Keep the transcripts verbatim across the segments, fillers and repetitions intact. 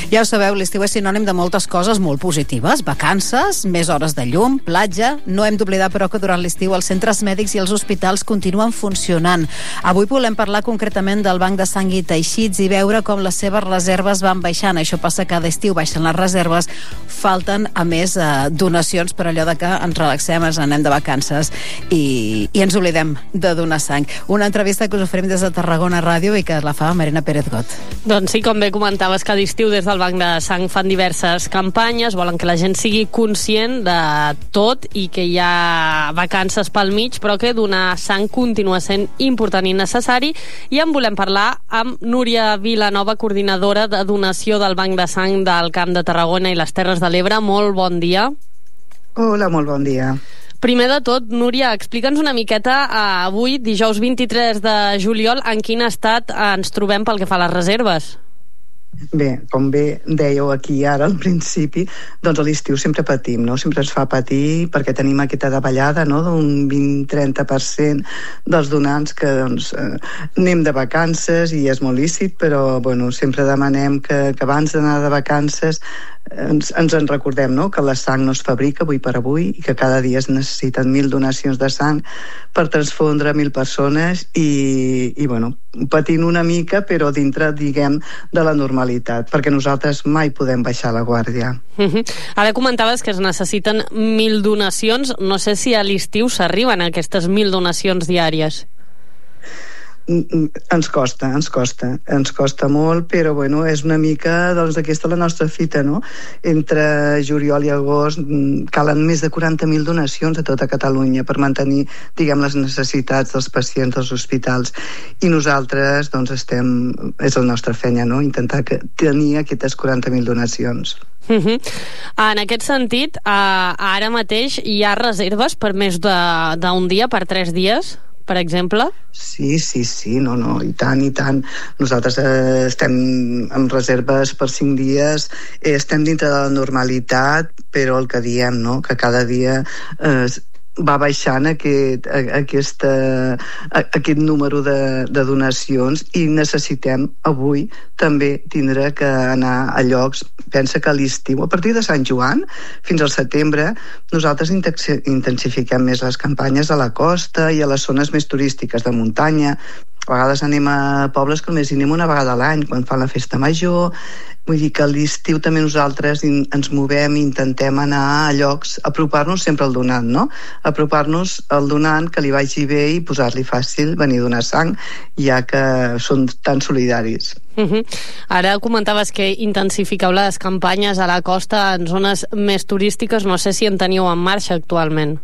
Ja ho sabeu, l'estiu és sinònim de moltes coses molt positives. Vacances, més hores de llum, platja... No hem d'oblidar, però, que durant l'estiu els centres mèdics i els hospitals continuen funcionant. Avui volem parlar concretament del Banc de Sang i Teixits i veure com les seves reserves van baixant. Això passa cada estiu, baixen les reserves, falten, a més, eh, donacions per allò de que ens relaxem, ens anem de vacances i, i ens oblidem de donar sang. Una entrevista que us oferim des de Tarragona Ràdio i que la fa Marina Pérez Got. Doncs sí, com bé comentaves, cada estiu des del Banc de Sang fan diverses campanyes, volen que la gent sigui conscient de tot i que hi ha vacances pel mig, però que donar sang continua sent important i necessari. I en volem parlar amb Núria Vilanova, coordinadora de donació del Banc de Sang del Camp de Tarragona i les Terres de l'Ebre. Molt bon dia. Hola, molt bon dia. Primer de tot, Núria, explica'ns una miqueta eh, avui, dijous vint-i-tres de juliol, en quin estat eh, ens trobem pel que fa a les reserves. Bé, com bé dèieu aquí ara al principi, doncs a l'estiu sempre patim, no? Sempre ens fa patir perquè tenim aquesta davallada, no?, d'un vint a trenta per cent dels donants que doncs, eh, anem de vacances i és molt lícit, però bueno, sempre demanem que, que abans d'anar de vacances ens, ens en recordem, no?, que la sang no es fabrica avui per avui i que cada dia es necessiten mil donacions de sang per transfondre mil persones i, i bueno, patint una mica, però dintre, diguem, de la normalitat, perquè nosaltres mai podem baixar la guàrdia. Uh-huh. Ara comentaves que es necessiten mil donacions. No sé si a l'estiu s'arriben a aquestes mil donacions diàries. Ens costa, ens costa, ens costa molt, però bueno, és una mica, doncs aquesta la nostra fita, no? Entre juliol i agost calen més de quaranta mil donacions a tota Catalunya per mantenir, diguem, les necessitats dels pacients dels hospitals. I nosaltres, doncs, estem, és la nostra feina, no?, intentar que, tenir aquestes quaranta mil donacions. Uh-huh. En aquest sentit, uh, ara mateix hi ha reserves per més d'un dia, per tres dies, per exemple? Sí, sí, sí, no, no, i tant, i tant. Nosaltres eh, estem amb reserves per cinc dies, eh, estem dintre de la normalitat, però el que diem, no?, que cada dia eh, va baixant aquest, aquesta, aquest número de, de donacions i necessitem avui també tindre que anar a llocs. Pensa que a l'estiu, a partir de Sant Joan fins al setembre, nosaltres intensifiquem més les campanyes a la costa i a les zones més turístiques de muntanya. A vegades anem a pobles que només hi anem una vegada a l'any, quan fan la festa major. Vull dir que a l'estiu també nosaltres ens movem i intentem anar a llocs, apropar-nos sempre al donant, no? Apropar-nos al donant, que li vagi bé i posar-li fàcil venir a donar sang, ja que són tan solidaris. Uh-huh. Ara comentaves que intensifiqueu les campanyes a la costa en zones més turístiques. No sé si en teniu en marxa actualment.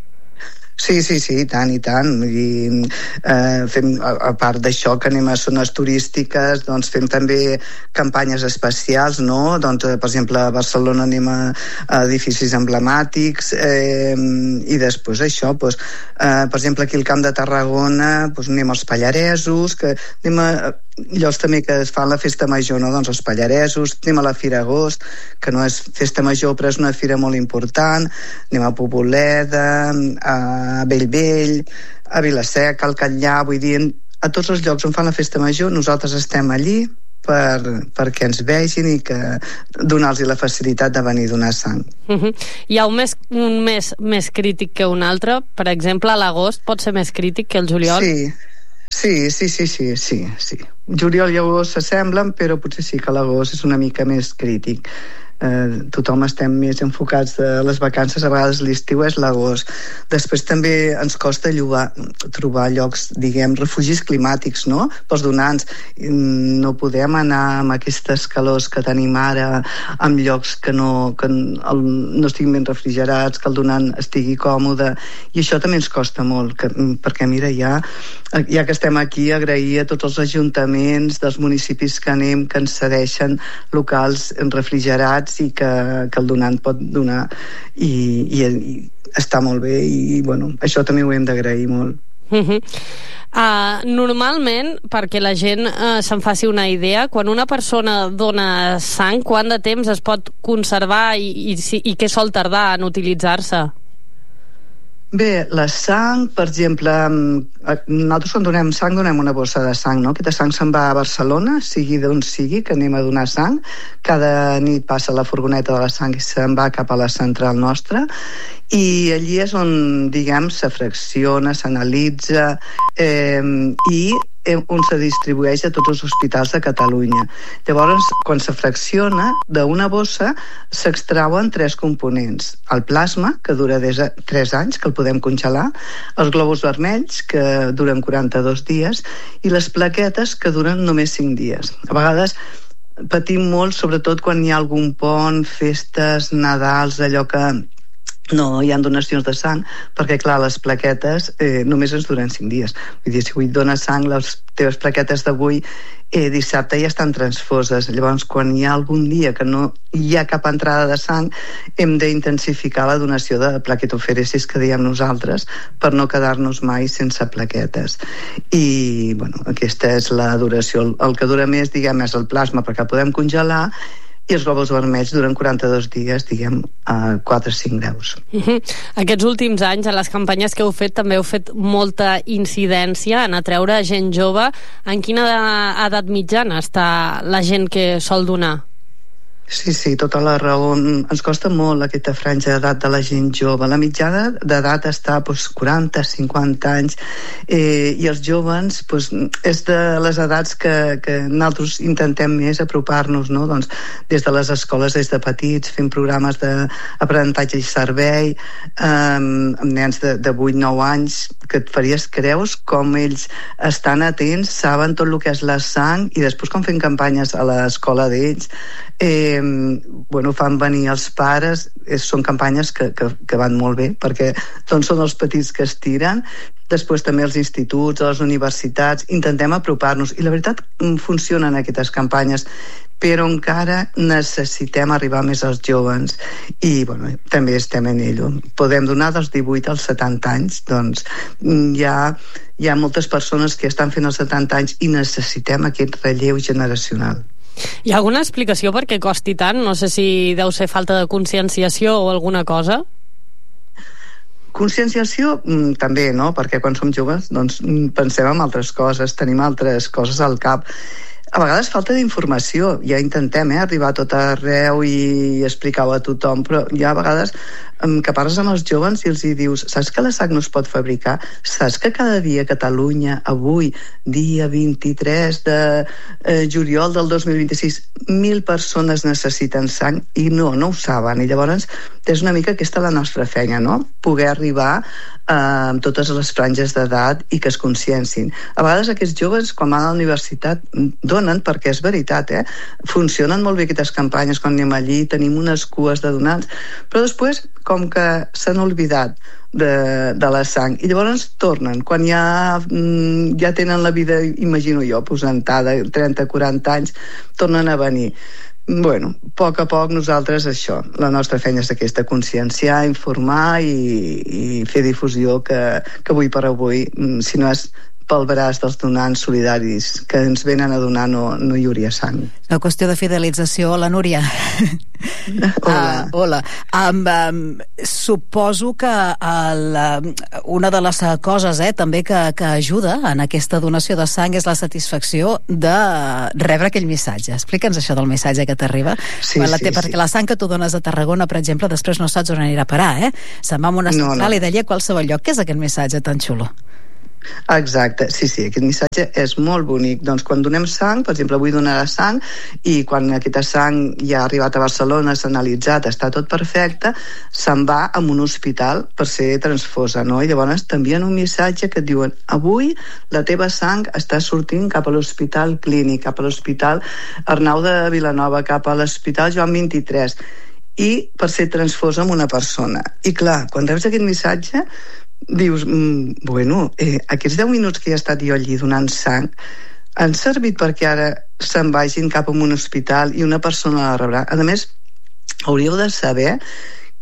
Sí, sí, sí, i tant, i tant. I, eh, fem, a, a part d'això que anem a zones turístiques, doncs fem també campanyes especials, no? Doncs, per exemple, a Barcelona anem a, a edificis emblemàtics eh, i després això, doncs, eh, per exemple, aquí al Camp de Tarragona doncs anem als Pallaresos, que anem a llocs també que es fan la festa major, no? Doncs els Pallaresos, anem a la Fira Agost, que no és festa major però és una fira molt important, anem a Poboleda, a a Bellvei, a Vila-seca, al Catllar, vull dir, a tots els llocs on fan la festa major nosaltres estem allí per, perquè ens vegin i que donar-los la facilitat de venir a donar sang. Uh-huh. Hi ha un mes, un mes més crític que un altre? Per exemple, l'agost pot ser més crític que el juliol? Sí, sí, sí, sí, sí, sí, sí. Juliol i agost s'assemblen, però potser sí que l'agost és una mica més crític. Eh, tothom estem més enfocats a les vacances, a vegades l'estiu és l'agost. Després també ens costa llogar, trobar llocs, diguem, refugis climàtics, no?, pels donants. No podem anar amb aquestes calors que tenim ara en llocs que no, que el, no estiguin ben refrigerats, que el donant estigui còmode, i això també ens costa molt, que, perquè mira, ja, ja que estem aquí, agrair a tots els ajuntaments dels municipis que anem, que ens cedeixen locals refrigerats i que, que el donant pot donar i, i, i està molt bé i bueno, això també ho hem d'agrair molt. Uh-huh. Uh, normalment, perquè la gent uh, se'n faci una idea, quan una persona dona sang, quant de temps es pot conservar i, i, i què sol tardar en utilitzar-se? Bé, la sang, per exemple, nosaltres quan donem sang donem una bossa de sang, no? Aquesta sang se'n va a Barcelona, sigui d'on sigui, que anem a donar sang. Cada nit passa la furgoneta de la sang i se'n va cap a la central nostra, i allí és on, diguem, se fracciona, s'analitza eh, i on se distribueix a tots els hospitals de Catalunya. Llavors, quan se fracciona, d'una bossa s'extrauen tres components. El plasma, que dura des de tres anys, que el podem congelar, els glòbuls vermells, que duren quaranta-dos dies, i les plaquetes, que duren només cinc dies. A vegades patim molt, sobretot quan hi ha algun pont, festes, Nadals, allò que no hi ha donacions de sang, perquè clar, les plaquetes eh, només ens duren cinc dies. Vull dir, si avui et dona sang, les teves plaquetes d'avui eh, dissabte ja estan transfoses. Llavors, quan hi ha algun dia que no hi ha cap entrada de sang, hem d'intensificar la donació de plaquetofèresis, que diem nosaltres, per no quedar-nos mai sense plaquetes. I, bueno, aquesta és la duració. El, el que dura més, diguem, és el plasma, perquè el podem congelar, i els glòbuls vermells duren quaranta-dos dies, diguem, a quatre a cinc graus. Uh-huh. Aquests últims anys, a les campanyes que heu fet, també heu fet molta incidència en atreure gent jove. En quina edat mitjana està la gent que sol donar? Sí, sí, tota la raó. Ens costa molt aquesta franja d'edat de la gent jove. La mitjana d'edat està doncs, quaranta, cinquanta anys, eh, i els joves doncs, és de les edats que, que nosaltres intentem més apropar-nos, no? Doncs, des de les escoles, des de petits, fent programes d'aprenentatge i servei, eh, amb nens de, de vuit nou anys, que et faries creus com ells estan atents, saben tot el que és la sang, i després quan fem campanyes a l'escola d'ells, eh, bueno, fan venir els pares, és, són campanyes que, que, que van molt bé, perquè doncs, són els petits que es tiren. Després també els instituts, a les universitats, intentem apropar-nos, i la veritat funcionen aquestes campanyes, però encara necessitem arribar més als joves, i bueno, també estem en ello. Podem donar dels divuit als setanta anys, doncs hi ha, hi ha moltes persones que estan fent els setanta anys i necessitem aquest relleu generacional. Hi ha alguna explicació per què costi tant? No sé si deu ser falta de conscienciació o alguna cosa. Conscienciació mm, també, no? Perquè quan som joves doncs, pensem en altres coses, tenim altres coses al cap. A vegades falta d'informació, ja intentem eh, arribar a tot arreu i explicar-ho a tothom, però hi ha a vegades que parles amb els joves i els hi dius, saps que la sang no es pot fabricar? Saps que cada dia a Catalunya, avui, dia vint-i-tres de eh, juliol del dos mil vint-i-sis, mil persones necessiten sang i no, no ho saben. I llavors és una mica aquesta la nostra feina, no? Poder arribar eh, amb totes les franges d'edat i que es consciencin. A vegades aquests joves, quan van a la universitat, donen, perquè és veritat, eh? Funcionen molt bé aquestes campanyes, quan anem allí tenim unes cues de donants, però després com que s'han oblidat de, de la sang, i llavors tornen quan ja, ja tenen la vida, imagino jo, posentada, trenta quaranta anys, tornen a venir. Bueno, a poc a poc nosaltres això, la nostra feina és aquesta, conscienciar, informar i, i fer difusió, que, que avui per avui, si no és pel braç dels donants solidaris que ens venen a donar, no, no hi hauria sang. Una qüestió de fidelització. Hola, Núria. Hola. Uh, hola. Um, um, suposo que el, um, una de les coses eh, també que, que ajuda en aquesta donació de sang és la satisfacció de rebre aquell missatge. Explica'ns això del missatge que t'arriba. Sí, la sí, té, perquè sí. La sang que tu dones a Tarragona, per exemple, després no saps on anirà a parar, eh? Se'n va a una central no, no. i d'allí a qualsevol lloc. Què és aquest missatge tan xulo? Exacte, sí, sí, aquest missatge és molt bonic. Doncs quan donem sang, per exemple, avui donarà sang, i quan aquesta sang ja ha arribat a Barcelona, s'ha analitzat, està tot perfecte, se'n va a un hospital per ser transfosa, no? I llavors t'envien un missatge que et diuen, avui la teva sang està sortint cap a l'hospital Clínic, cap a l'hospital Arnau de Vilanova, cap a l'hospital Joan vint-i-tres, i per ser transfosa amb una persona. I clar, quan reps aquest missatge dius, mm, bueno, eh, aquests deu minuts que he estat jo allí donant sang han servit perquè ara se'n vagin cap a un hospital i una persona la rebrà. A més, hauríeu de saber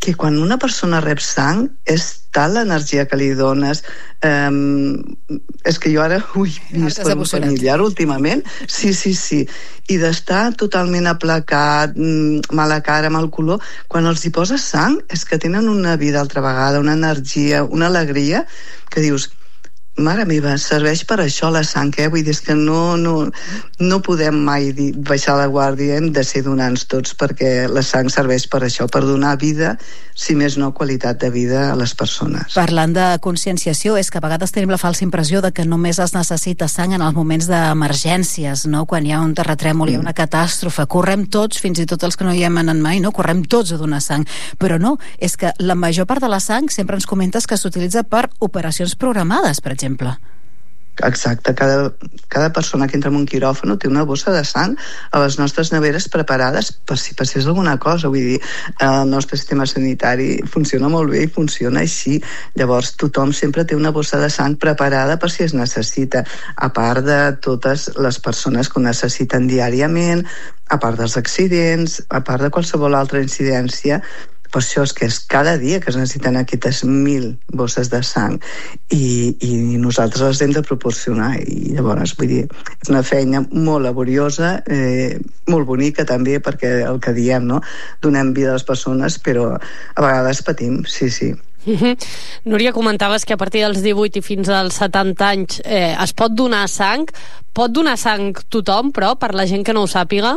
que quan una persona rep sang és tal l'energia que li dones. Um, és que jo ara ho he vist per un familiar últimament. Sí, sí, sí. I d'estar totalment aplacat, mala cara, mal color, quan els hi poses sang és que tenen una vida altra vegada, una energia, una alegria, que dius, mare meva, serveix per això la sang, eh? Vull dir, és que no, no, no podem mai dir, baixar la guàrdia, hem de ser donants tots, perquè la sang serveix per això, per donar vida, si més no qualitat de vida a les persones. Parlant de conscienciació, és que a vegades tenim la falsa impressió de que només es necessita sang en els moments d'emergències, no? Quan hi ha un terratrèmol, mm. hi ha una catàstrofe, correm tots, fins i tot els que no hi hem anat mai, no? Correm tots a donar sang, però no, és que la major part de la sang sempre ens comentes que s'utilitza per operacions programades, per exemple. exemple. Exacte, cada, cada persona que entra en un quiròfano té una bossa de sang a les nostres neveres preparades per si passés alguna cosa. Vull dir, el nostre sistema sanitari funciona molt bé i funciona així. Llavors tothom sempre té una bossa de sang preparada per si es necessita, a part de totes les persones que ho necessiten diàriament, a part dels accidents, a part de qualsevol altra incidència. Per això és que és cada dia que es necessiten aquestes mil bosses de sang i, i nosaltres les hem de proporcionar, i llavors, vull dir, és una feina molt laboriosa, eh, molt bonica també, perquè el que diem, no? Donem vida a les persones, però a vegades patim, sí, sí. Uh-huh. Núria, comentaves que a partir dels divuit i fins als setanta anys eh, es pot donar sang. Pot donar sang tothom, però, per la gent que no ho sàpiga?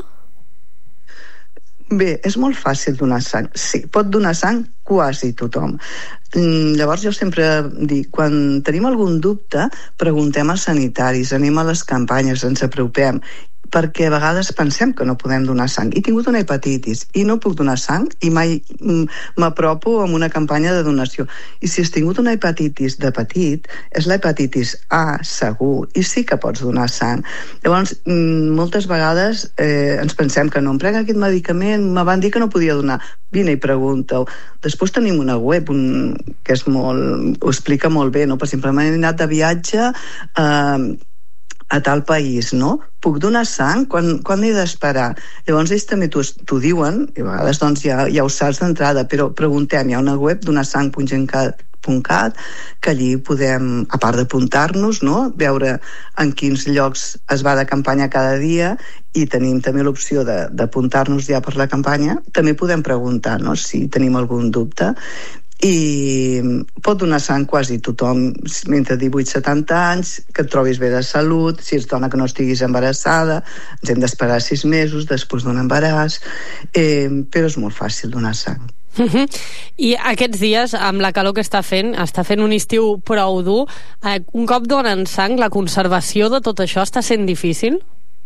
Bé, és molt fàcil donar sang. Sí, pot donar sang quasi tothom. Llavors jo sempre dic, quan tenim algun dubte, preguntem als sanitaris, anem a les campanyes, ens apropem, perquè a vegades pensem que no podem donar sang. He tingut una hepatitis i no puc donar sang i mai m'apropo amb una campanya de donació. I si has tingut una hepatitis de petit, és la hepatitis A, segur, i sí que pots donar sang. Llavors, moltes vegades eh, ens pensem que no, em prenc aquest medicament, me van dir que no podia donar. Vine i pregunta-ho. Després tenim una web un, que és molt, ho explica molt bé, no? Per exemple, m'he anat de viatge eh, a tal país, no? Puc donar sang? Quan, quan he d'esperar? Llavors ells també t'ho diuen, i a vegades doncs, ja, ja ho saps d'entrada, però preguntem, hi ha una web donasang punt gencat punt cat, que allí podem, a part d'apuntar-nos, no? Veure en quins llocs es va de campanya cada dia, i tenim també l'opció d'apuntar-nos ja per la campanya. També podem preguntar, no?, si tenim algun dubte, i pot donar sang quasi tothom entre divuit i setanta anys, que et trobis bé de salut, si ets dona que no estiguis embarassada, ens hem d'esperar sis mesos després d'un embaràs, eh, però és molt fàcil donar sang. Uh-huh. I aquests dies, amb la calor que està fent, està fent un estiu prou dur, eh, un cop donen sang, la conservació de tot això està sent difícil?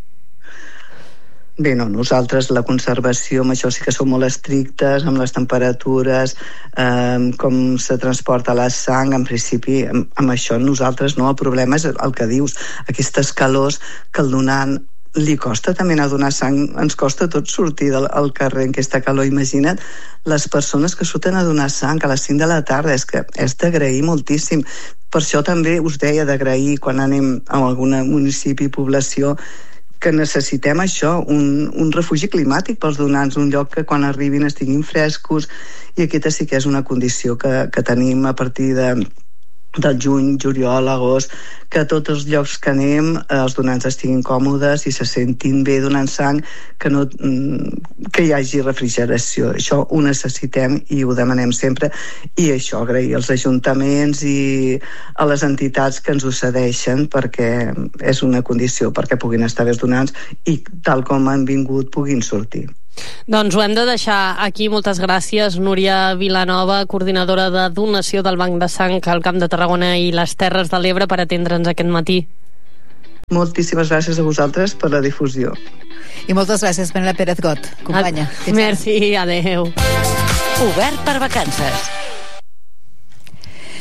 Bé, no, nosaltres la conservació, amb això sí que som molt estrictes, amb les temperatures, eh, com se transporta la sang, en principi, amb, amb això nosaltres no, el problema és el que dius, aquestes calors que el donant li costa també anar a donar sang, ens costa tot sortir del, al carrer en aquesta calor. Imagina't les persones que surten a donar sang a les cinc de la tarda, és que és d'agrair moltíssim. Per això també us deia d'agrair quan anem a algun municipi i població que necessitem això, un, un refugi climàtic pels donants, un lloc que quan arribin estiguin frescos, i aquesta sí que és una condició que, que tenim a partir de del juny, juliol, agost, que a tots els llocs que anem els donants estiguin còmodes i se sentin bé donant sang, que, no, que hi hagi refrigeració. Això ho necessitem i ho demanem sempre, i això, agrair als ajuntaments i a les entitats que ens ho cedeixen, perquè és una condició perquè puguin estar bé els donants i tal com han vingut puguin sortir. Doncs ho hem de deixar aquí. Moltes gràcies, Núria Vilanova, coordinadora de donació del Banc de Sang al Camp de Tarragona i les Terres de l'Ebre, per atendre'ns aquest matí. Moltíssimes gràcies a vosaltres per la difusió. I moltes gràcies, Penela Pérez Got, companya. A... Merci, adeu. Obert per vacances.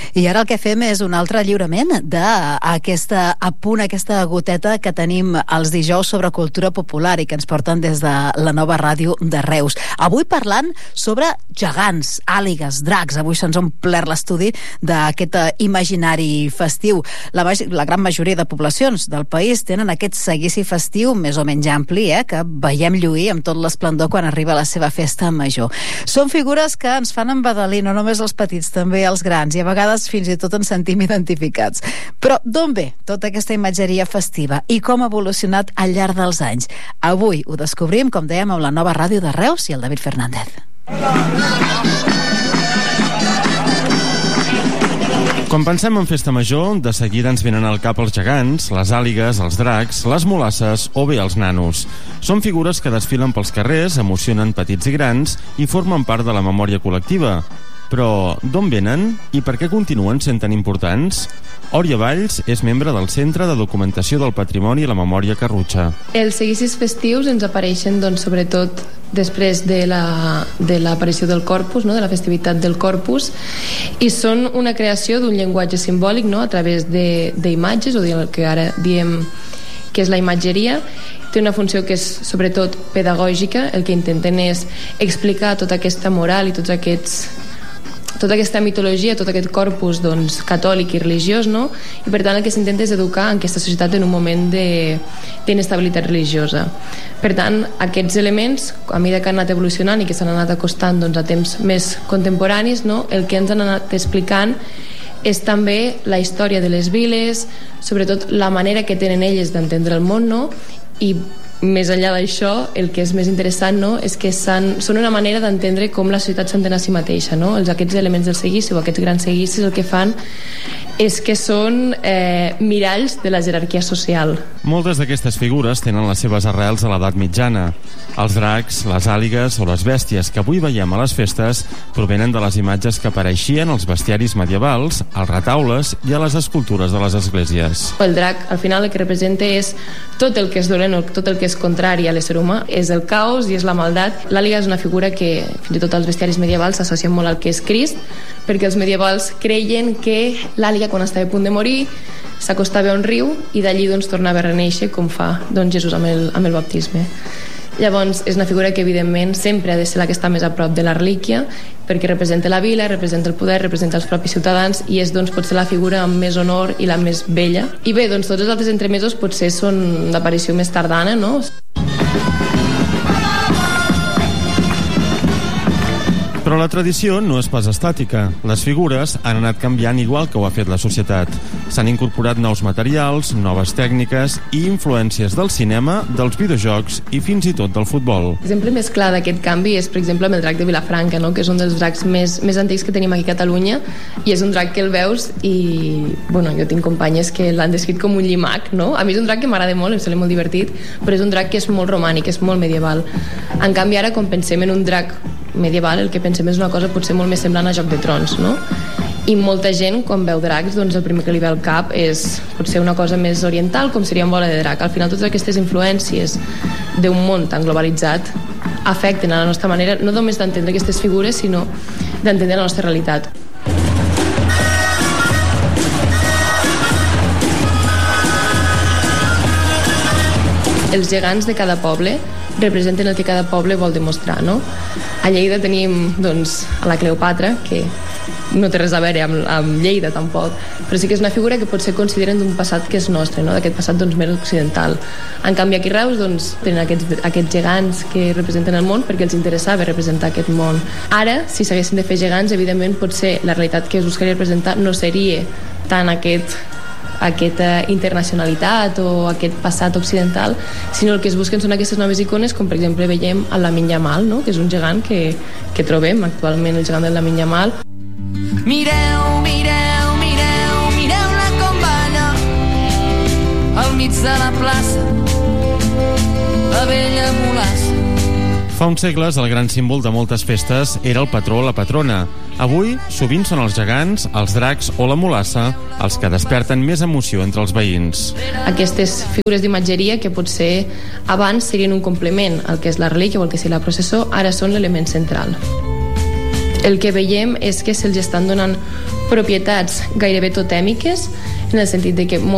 I ara el que fem és un altre lliurament d'aquesta a punt, aquesta goteta que tenim els dijous sobre cultura popular i que ens porten des de la nova ràdio de Reus. Avui parlant sobre gegants, àligues, dracs. Avui se'ns ha omplert l'estudi d'aquest imaginari festiu. La, la gran majoria de poblacions del país tenen aquest seguici festiu més o menys ampli, eh, que veiem lluir amb tot l'esplendor quan arriba la seva festa major. Són figures que ens fan embadalir, no només els petits, també els grans, i a vegades fins i tot ens sentim identificats. Però d'on ve tota aquesta imatgeria festiva i com ha evolucionat al llarg dels anys? Avui ho descobrim, com dèiem, amb la nova ràdio de Reus i el David Fernández. Quan pensem en festa major, de seguida ens venen al cap els gegants, les àligues, els dracs, les mulasses o bé els nanos. Són figures que desfilen pels carrers, emocionen petits i grans i formen part de la memòria col·lectiva. Però d'on venen i per què continuen sent tan importants? Òria Valls és membre del Centre de Documentació del Patrimoni i la Memòria Carrutxa. Els seguicis festius ens apareixen, doncs, sobretot després de la, de l'aparició del Corpus, no? De la festivitat del Corpus, i són una creació d'un llenguatge simbòlic, no? A través d'imatges, o del que ara diem que és la imatgeria. Té una funció que és sobretot pedagògica. El que intenten és explicar tota aquesta moral i tots aquests tota aquesta mitologia, tot aquest corpus, doncs, catòlic i religiós, no? I per tant el que s'intenta és educar en aquesta societat en un moment d'inestabilitat religiosa. Per tant, aquests elements, a mesura que han anat evolucionant i que s'han anat acostant, doncs, a temps més contemporanis, no? El que ens han anat explicant és també la història de les viles, sobretot la manera que tenen elles d'entendre el món, no? I més enllà d'això, el que és més interessant, no, és que són una manera d'entendre com la societat s'entén a si mateixa, no? Els, aquests elements del seguici o aquests grans seguicis el que fan és que són eh, miralls de la jerarquia social. Moltes d'aquestes figures tenen les seves arrels a l'edat mitjana. Els dracs, les àligues o les bèsties que avui veiem a les festes provenen de les imatges que apareixien als bestiaris medievals, als retaules i a les escultures de les esglésies. El drac, al final, el que representa és tot el que és dolent o tot el que és contrari a l'ésser humà, és el caos i és la maldat. L'àliga és una figura que fins i tot als bestiaris medievals s'associa molt al que és Crist, perquè els medievals creien que l'àliga, quan estava a punt de morir, s'acostava a un riu i d'allí, doncs, tornava a reneixer com fa, doncs, Jesús amb el, amb el baptisme. Llavors, és una figura que, evidentment, sempre ha de ser la que està més a prop de la relíquia, perquè representa la vila, representa el poder, representa els propis ciutadans, i és, doncs, potser la figura amb més honor i la més bella. I bé, doncs, tots els altres entremesos potser són d'aparició més tardana, no? Però la tradició no és pas estàtica. Les figures han anat canviant igual que ho ha fet la societat. S'han incorporat nous materials, noves tècniques i influències del cinema, dels videojocs i fins i tot del futbol. L'exemple més clar d'aquest canvi és, per exemple, amb el drac de Vilafranca, no? Que és un dels dracs més, més antics que tenim aquí a Catalunya, i és un drac que el veus i, bueno, jo tinc companyes que l'han descrit com un llimac, no? A mi és un drac que m'agrada molt, em sembla molt divertit, però és un drac que és molt romànic, és molt medieval. En canvi, ara, quan pensem en un drac medieval, el que pensem és una cosa potser molt més semblant a Joc de Trons, no? I molta gent, quan veu dracs, doncs el primer que li ve al cap és potser una cosa més oriental, com seria en Bola de Drac. Al final, totes aquestes influències d'un món tan globalitzat afecten a la nostra manera, no només d'entendre aquestes figures, sinó d'entendre la nostra realitat. Els gegants de cada poble representen el que cada poble vol demostrar, no? A Lleida tenim, doncs, a la Cleopatra, que no té res a veure amb, amb Lleida tampoc, però sí que és una figura que potser consideren d'un passat que és nostre, no? D'aquest passat, doncs, més occidental. En canvi, aquí a Reus, doncs, tenen aquests, aquests gegants que representen el món perquè els interessava representar aquest món. Ara, si s'haguessin de fer gegants, evidentment, potser la realitat que es buscaria representar no seria tant aquest aquesta internacionalitat o aquest passat occidental, sinó el que es busquen són aquestes noves icones, com per exemple veiem a Lamine Yamal, no? Que és un gegant que, que trobem actualment, el gegant de Lamine Yamal. Mireu, mireu, mireu, mireu-la com balla al mig de la plaça, la vella mulassa. Fa uns segles, el gran símbol de moltes festes era el patró o la patrona. Avui, sovint són els gegants, els dracs o la mulassa els que desperten més emoció entre els veïns. Aquestes figures d'imatgeria que potser abans serien un complement al que és la relíquia o el que és la processó, ara són l'element central. El que veiem és que se'ls estan donant propietats gairebé totèmiques, en el sentit de que